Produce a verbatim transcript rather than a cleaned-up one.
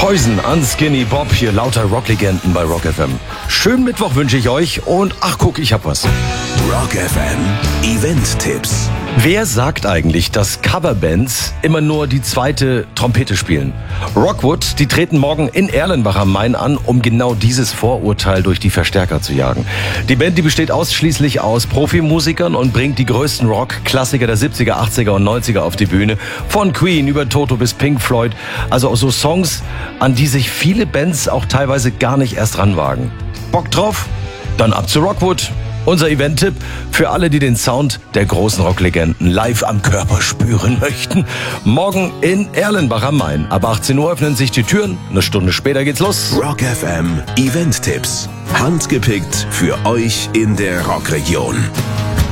Poison, Unskinny Bob, hier lauter Rocklegenden bei Rock F M. Schönen Mittwoch wünsche ich euch und ach guck, ich hab was. Rock F M Event-Tipps. Wer sagt eigentlich, dass Coverbands immer nur die zweite Trompete spielen? Rockwood, die treten morgen in Erlenbach am Main an, um genau dieses Vorurteil durch die Verstärker zu jagen. Die Band, die besteht ausschließlich aus Profimusikern und bringt die größten Rock-Klassiker der siebziger, achtziger und neunziger auf die Bühne. Von Queen über Toto bis Pink Floyd. Also auch so Songs, an die sich viele Bands auch teilweise gar nicht erst ranwagen. Bock drauf? Dann ab zu Rockwood. Unser Event-Tipp für alle, die den Sound der großen Rocklegenden live am Körper spüren möchten. Morgen in Erlenbach am Main. Ab achtzehn Uhr öffnen sich die Türen. Eine Stunde später geht's los. Rock F M Event-Tipps. Handgepickt für euch in der Rockregion.